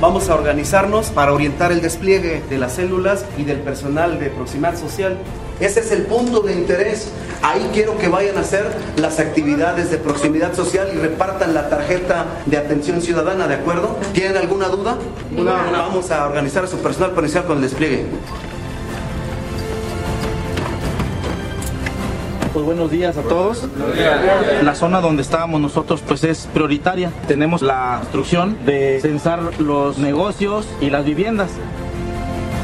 Vamos a organizarnos para orientar el despliegue de las células y del personal de proximidad social. Ese es el punto de interés. Ahí quiero que vayan a hacer las actividades de proximidad social y repartan la tarjeta de atención ciudadana, ¿de acuerdo? ¿Tienen alguna duda? Vamos a organizar a su personal para iniciar con el despliegue. Pues buenos días a todos. La zona donde estábamos nosotros pues es prioritaria. Tenemos la instrucción de censar los negocios y las viviendas.